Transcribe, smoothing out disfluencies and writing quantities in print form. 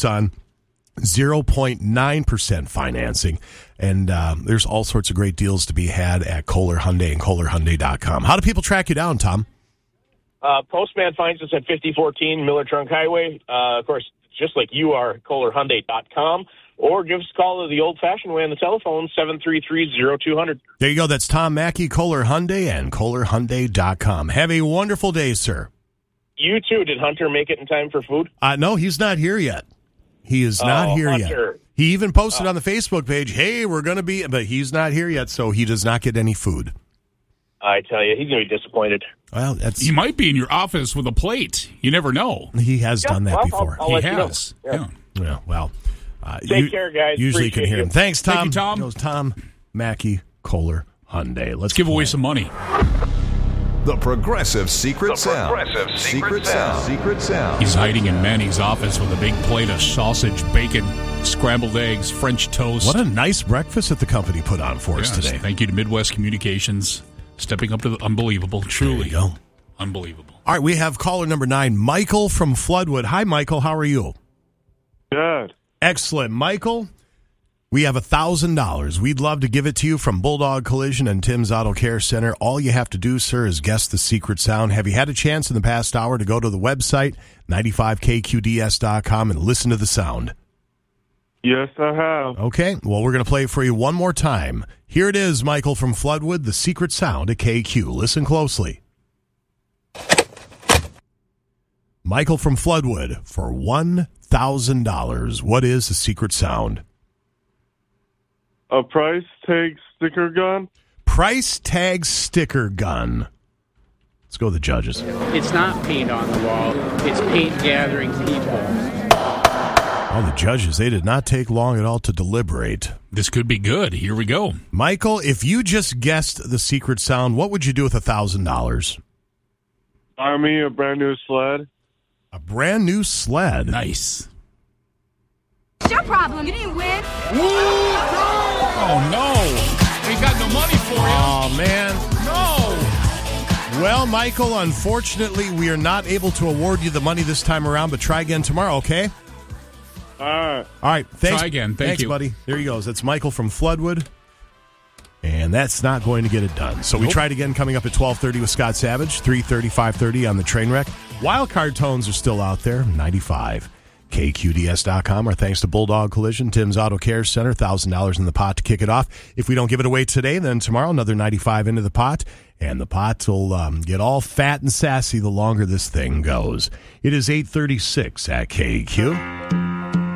Son, 0.9% financing. And there's all sorts of great deals to be had at Kohler Hyundai and KohlerHyundai.com. How do people track you down, Tom? Postman finds us at 5014 Miller Trunk Highway. Of course, just like you are, KohlerHyundai.com. Or give us a call the old-fashioned way on the telephone, 733-0200. There you go. That's Tom Mackey, Kohler Hyundai, and KohlerHyundai.com. Have a wonderful day, sir. You too. Did Hunter make it in time for food? No, he's not here yet. He is not here Hunter. yet. He even posted on the Facebook page, hey, we're going to be, but he's not here yet, so he does not get any food. I tell you, he's going to be disappointed. Well, he might be in your office with a plate. You never know. He has done that before. I'll he let has. You know. Yeah, well. Take care, guys. Usually Appreciate you can hear him. Thanks, Tom. Thank you, Tom. Goes Tom Mackey, Kohler Hyundai. Let's give away some money. The Progressive Secret Sound. Progressive Secret Sound. He's hiding in Manny's office with a big plate of sausage, bacon, scrambled eggs, French toast. What a nice breakfast that the company put on for us today. Thank you to Midwest Communications, stepping up to the unbelievable. Truly. There you go. Unbelievable. All right, we have caller number 9, Michael from Floodwood. Hi, Michael. How are you? Good. Excellent. Michael, we have $1,000. We'd love to give it to you from Bulldog Collision and Tim's Auto Care Center. All you have to do, sir, is guess the secret sound. Have you had a chance in the past hour to go to the website, 95kqds.com, and listen to the sound? Yes, I have. Okay. Well, we're going to play it for you one more time. Here it is, Michael from Floodwood, the secret sound at KQ. Listen closely. Michael from Floodwood for $1,000. What is the secret sound? A price tag sticker gun? Price tag sticker gun. Let's go with the judges. It's not paint on the wall. It's paint gathering people. Oh, the judges, they did not take long at all to deliberate. This could be good. Here we go. Michael, if you just guessed the secret sound, what would you do with $1,000? Buy me a brand new sled. A brand new sled. Nice. It's your problem. You didn't win. Oh, no. Ain't got no money for you. Oh, man. No. Well, Michael, unfortunately, we are not able to award you the money this time around, but try again tomorrow, okay? All right. All right. Thanks. Try again. Thanks, you. buddy. There he goes. That's Michael from Floodwood. And that's not going to get it done. So we tried again coming up at 12:30 with Scott Savage, 3:30, 5:30 on the train wreck. Wildcard tones are still out there, 95. KQDS.com. Our thanks to Bulldog Collision, Tim's Auto Care Center, $1,000 in the pot to kick it off. If we don't give it away today, then tomorrow another 95 into the pot, and the pot will get all fat and sassy the longer this thing goes. It is 8:36 at KQ.